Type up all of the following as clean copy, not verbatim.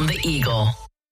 on the Eagle.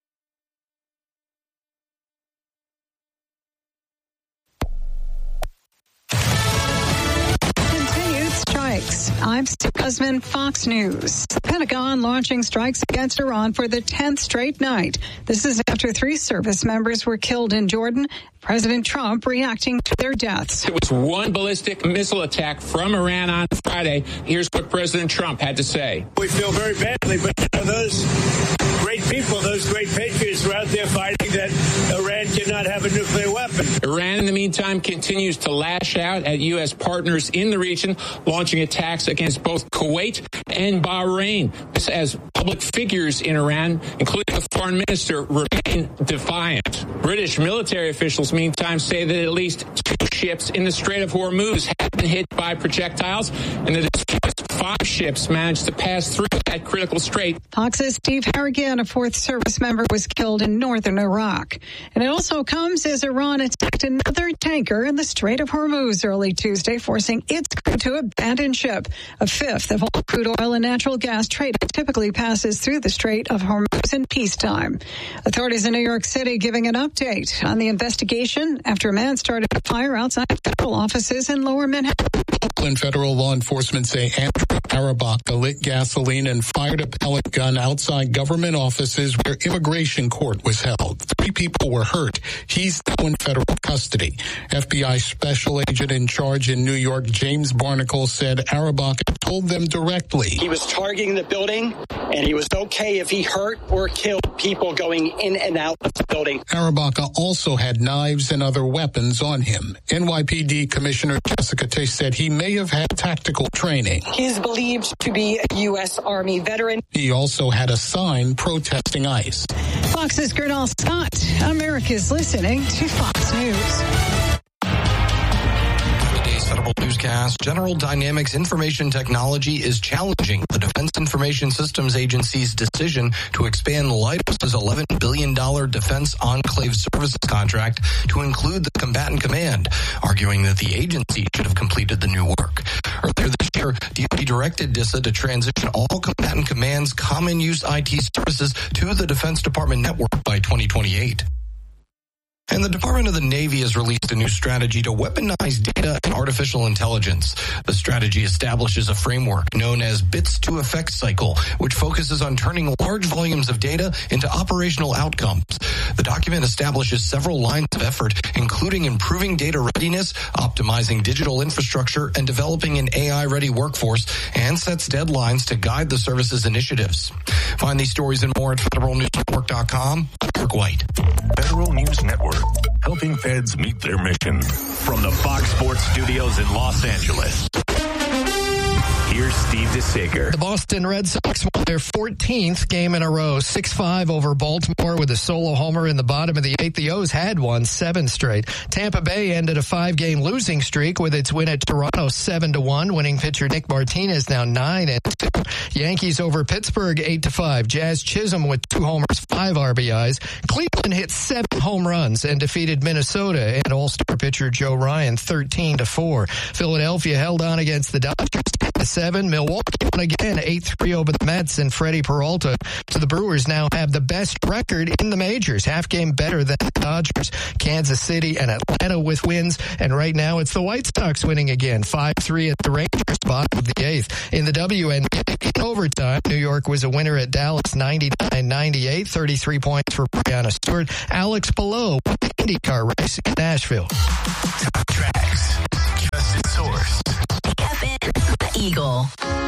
I'm Steve Guzman, Fox News. The Pentagon launching strikes against Iran for the 10th straight night. This is after 3 service members were killed in Jordan. President Trump reacting to their deaths. It was one ballistic missile attack from Iran on Friday. Here's what President Trump had to say. We feel very badly, but those great people, those great patriots were out there fighting that Iran cannot have a nuclear weapon. Iran, in the meantime, continues to lash out at U.S. partners in the region, launching attacks against both Kuwait and Bahrain. This as public figures in Iran, including the foreign minister, remain defiant. British military officials, meantime, say that at least 2 ships in the Strait of Hormuz have been hit by projectiles, and that as few as 5 ships managed to pass through that critical strait. Fox's Steve Harrigan, a 4th service member, was killed in northern Iraq. And it also comes as Iran attacked another tanker in the Strait of Hormuz early Tuesday, forcing its crew to abandon ship. A 5th of all crude oil and natural gas traded typically passes through the Strait of Hormuz in peacetime. Authorities in New York City giving an update on the investigation after a man started a fire outside federal offices in Lower Manhattan. And federal law enforcement say Andrew Arabaka lit gasoline and fired a pellet gun outside government offices where immigration court was held. 3 people were hurt. He's now in federal custody. FBI special agent in charge in New York, James Barnacle, said Arabaka told them directly. He was targeting the building, and he was okay if he hurt or killed people going in and out of the building. Arabaka also had knives and other weapons on him. NYPD Commissioner Jessica Tisch said he may have had tactical training. He's believed to be a U.S. Army veteran. He also had a sign protesting ICE. Fox's Gernal Scott. America's listening to Fox News. Today's Federal Newscast. General Dynamics Information Technology is challenging the Defense Information Systems Agency's decision to expand Leidos' $11 billion Defense Enclave Services contract to include the Combatant Command, arguing that the agency should have completed the new work. Earlier this year, DoD directed DISA to transition all Combatant Command's common use IT services to the Defense Department network by 2028. And the Department of the Navy has released a new strategy to weaponize data and artificial intelligence. The strategy establishes a framework known as Bits to Effects Cycle, which focuses on turning large volumes of data into operational outcomes. The document establishes several lines of effort, including improving data readiness, optimizing digital infrastructure, and developing an AI-ready workforce, and sets deadlines to guide the service's initiatives. Find these stories and more at federalnewsnetwork.com. I'm Kirk White. Federal News Network, helping feds meet their mission. From the Fox Sports Studios in Los Angeles, here's Steve DeSager. The Boston Red Sox won their 14th game in a row, 6-5 over Baltimore with a solo homer in the bottom of the 8th. The O's had won 7 straight. Tampa Bay ended a 5-game losing streak with its win at Toronto 7-1. Winning pitcher Nick Martinez now 9-2. Yankees over Pittsburgh 8-5. Jazz Chisholm with 2 homers, 5 RBIs. Cleveland hit 7 home runs and defeated Minnesota and All-Star pitcher Joe Ryan 13-4. Philadelphia held on against the Dodgers 10-7. Milwaukee won again 8-3 over the Mets and Freddie Peralta. So the Brewers now have the best record in the majors, half game better than the Dodgers. Kansas City and Atlanta with wins, and right now it's the White Sox winning again, 5-3 at the Rangers, bottom of the 8th. In the WNBA in overtime, New York was a winner at Dallas 99-98, 33 points for Breanna Stewart. Alex Palou won the IndyCar race in Nashville. Top tracks, trusted source. The Eagle.